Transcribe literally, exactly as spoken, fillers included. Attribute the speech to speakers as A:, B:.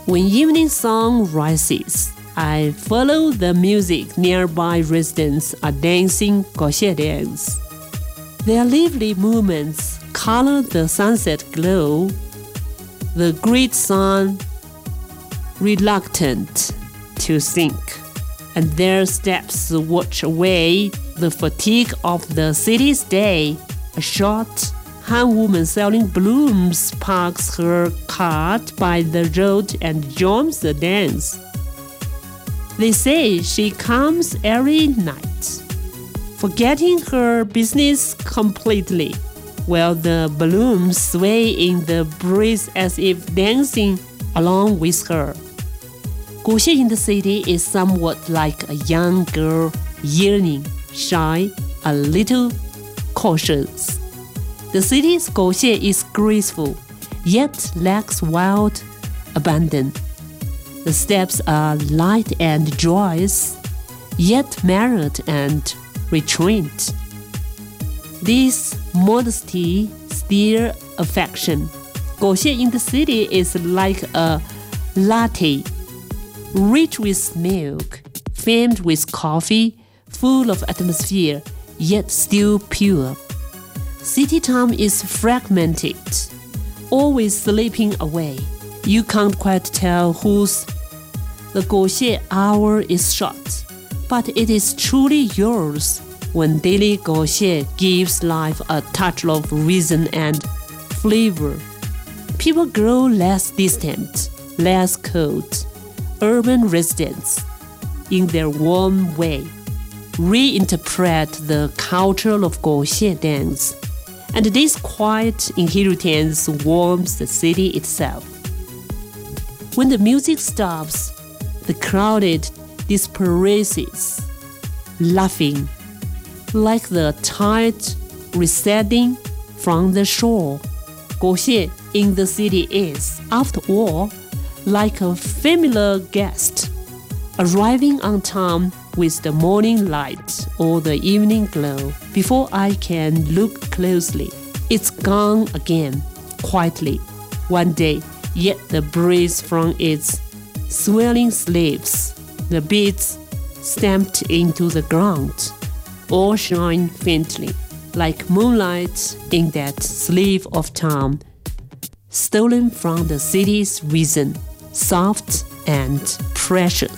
A: When evening sun rises, I follow the music. Nearby residents are dancing Goxie dance. Their lively movements color the sunset glow. The great sun reluctant to sink, and their steps wash away the fatigue of the city's day. A short Han woman selling blooms parks her cart by the road and joins the dance. They say she comes every night, forgetting her business completely, while the balloons sway in the breeze as if dancing along with her. Goxie in the city is somewhat like a young girl, yearning, shy, a little cautious. The city's Goxie is graceful, yet lacks wild abandon. The steps are light and joyous, yet measured and restrained. This modesty stirs affection. Goxie in the city is like a latte, rich with milk, famed with coffee, full of atmosphere, yet still pure. City time is fragmented, always slipping away. You can't quite tell whose the Goxie hour is short, but it is truly yours when daily Goxie gives life a touch of reason and flavor. People grow less distant, less cold. Urban residents, in their warm way, reinterpret the culture of Goxie dance, and this quiet inheritance warms the city itself. When the music stops, the crowd disperses, laughing, like the tide receding from the shore. Goxie in the city is, after all, like a familiar guest, arriving on time with the morning light or the evening glow. Before I can look closely, it's gone again, quietly. One day, yet the breeze from its swelling sleeves, the beads stamped into the ground, all shine faintly, like moonlight in that sleeve of time, stolen from the city's reason, soft and precious.